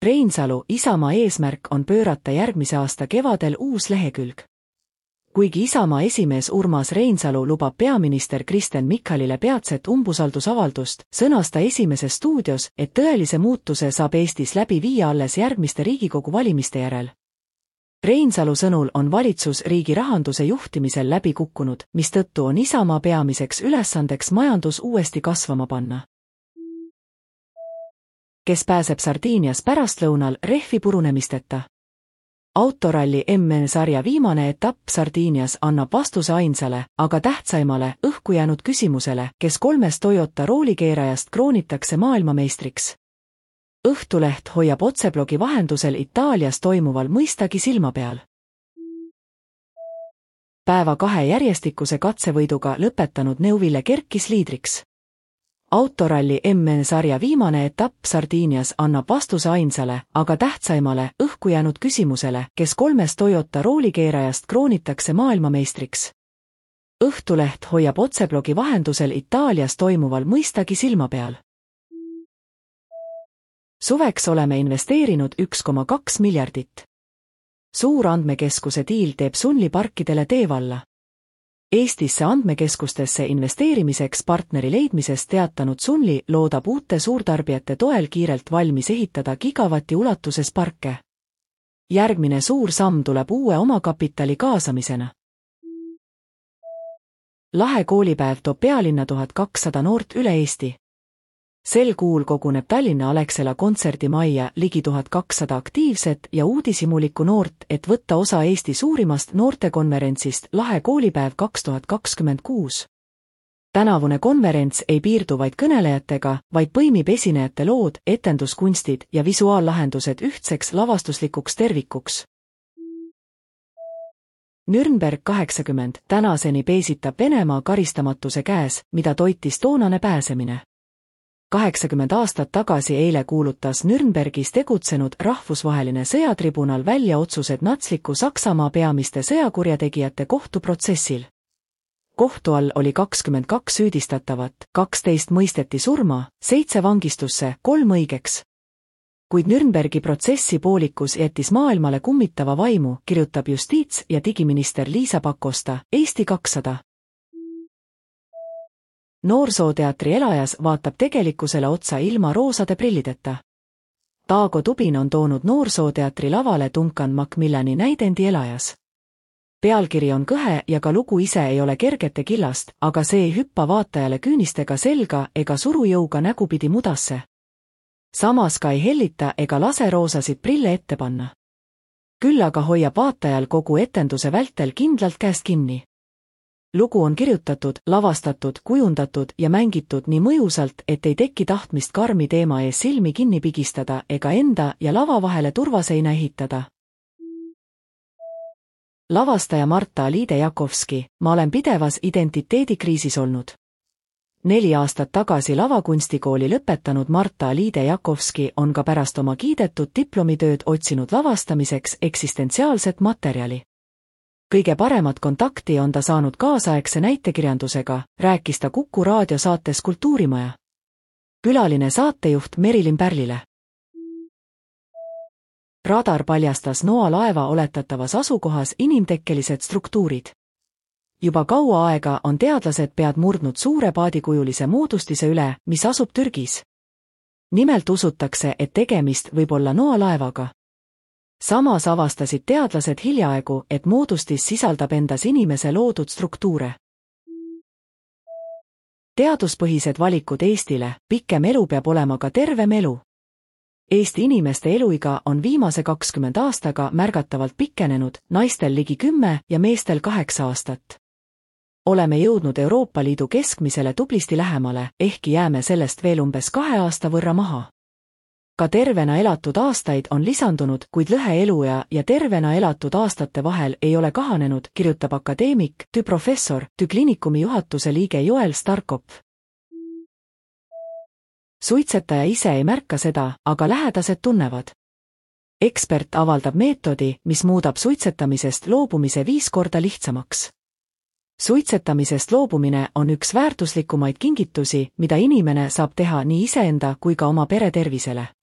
Reinsalu, Isamaa eesmärk on pöörata järgmise aasta kevadel uus lehekülg. Kuigi Isamaa esimees Urmas Reinsalu lubab peaminister Kristen Michalile peatset umbusaldusavaldust, sõnas ta Esimeses stuudios, et tõelise muutuse saab Eestis läbi viia alles järgmiste Riigikogu valimiste järel. Reinsalu sõnul on valitsus riigi rahanduse juhtimisel läbi kukkunud, mistõttu on Isamaa peamiseks ülesandeks majandus uuesti kasvama panna. Kes pääseb Sardiinias pärastlõunal rehvi purunemisteta? Autoralli MM-sarja viimane etapp Sardiinias annab vastuse ainsale, aga tähtsaimale, õhku jäänud küsimusele, kes 3 Toyota roolikeerajast kroonitakse maailmameistriks. Õhtuleht hoiab otseblogi vahendusel Itaalias toimuval mõistagi silma peal. Päeva 2 järjestikuse katsevõiduga lõpetanud Neuville kerkis liidriks. Autoralli MM-sarja viimane etapp Sardiinias annab vastuse ainsale, aga tähtsaimale, õhku jäänud küsimusele, kes 3 Toyota roolikeerajast kroonitakse maailmameistriks. Õhtuleht hoiab otseblogi vahendusel Itaalias toimuval mõistagi silma peal. Suveks oleme investeerinud 1,2 miljardit. Suur andmekeskuse diil teeb Sunli parkidele tee valla. Eestisse andmekeskustesse investeerimiseks partneri leidmisest teatanud Sunli loodab uute suurtarbijate toel kiirelt valmis ehitada gigavati ulatuses parke. Järgmine suur samm tuleb uue omakapitali kaasamisena. Lahe koolipäev toob pealinna 1200 noort üle Eesti. Sel kuul koguneb Tallinna Alexela kontserdimajja ligi 1200 aktiivset ja uudishimulikku noort, et võtta osa Eesti suurimast noortekonverentsist Lahe koolipäev 2026. Tänavune konverents ei piirdu vaid kõnelejatega, vaid põimib esinejate lood, etenduskunstid ja visuaallahendused ühtseks lavastuslikuks tervikuks. Nürnberg 80 tänaseni peesitab Venemaa karistamatuse käes, mida toitis toonane pääsemine. 80 aastat tagasi eile kuulutas Nürnbergis tegutsenud rahvusvaheline sõjatribunal välja otsused natsliku Saksamaa peamiste sõjakurjategijate kohtuprotsessil. Kohtu all oli 22 süüdistatavat, 12 mõisteti surma, 7 vangistusse, 3 õigeks. Kuid Nürnbergi protsessi poolikus jättis maailmale kummitava vaimu, kirjutab justiits- ja digiminister Liisa Pakosta, Eesti 200. Noorsooteatri elajas vaatab tegelikkusele otsa ilma roosade prillideta. Taago Tubin on toonud Noorsooteatri lavale Duncan Macmillani näidendi elajas. Pealkiri on kõhe ja ka lugu ise ei ole kergete killast, aga see ei hüppa vaatajale küünistega selga ega suru jõuga nägupidi mudasse. Samas ka ei hellita ega lase roosasid prille ette panna. Küll aga hoiab vaatajal kogu etenduse vältel kindlalt käest kinni. Lugu on kirjutatud, lavastatud, kujundatud ja mängitud nii mõjusalt, et ei teki tahtmist karmi teema ees silmi kinni pigistada ega enda ja lava vahele turvaseina ehitada. Lavastaja Marta Liide-Jakovski, ma olen pidevas identiteedikriisis olnud. 4 aastat tagasi lavakunstikooli lõpetanud Marta Liide-Jakovski on ka pärast oma kiidetud diplomitööd otsinud lavastamiseks eksistentsiaalset materjali. Kõige paremat kontakti on ta saanud kaasaegse näitekirjandusega, rääkis ta Kuku raadiosaates Kultuurimaja. Külaline saatejuht Merilin Pärlile. Radar paljastas Noa laeva oletatavas asukohas inimtekkelised struktuurid. Juba kaua aega on teadlased pead murdnud suure paadikujulise moodustise üle, mis asub Türgis. Nimelt usutakse, et tegemist võib olla Noa laevaga. Samas avastasid teadlased hiljaaegu, et moodustis sisaldab endas inimese loodud struktuure. Teaduspõhised valikud Eestile, pikem elu peab olema ka tervem elu. Eesti inimeste eluiga on viimase 20 aastaga märgatavalt pikenenud, naistel ligi 10 ja meestel 8 aastat. Oleme jõudnud Euroopa Liidu keskmisele tublisti lähemale, ehkki jääme sellest veel umbes 2 aasta võrra maha. Ka tervena elatud aastaid on lisandunud, kuid lõhe eluea ja tervena elatud aastate vahel ei ole kahanenud, kirjutab akadeemik, professor, kliinikumi juhatuse liige Joel Starkop. Suitsetaja ise ei märka seda, aga lähedased tunnevad. Ekspert avaldab meetodi, mis muudab suitsetamisest loobumise 5 korda lihtsamaks. Suitsetamisest loobumine on üks väärtuslikumaid kingitusi, mida inimene saab teha nii iseenda kui ka oma pere tervisele.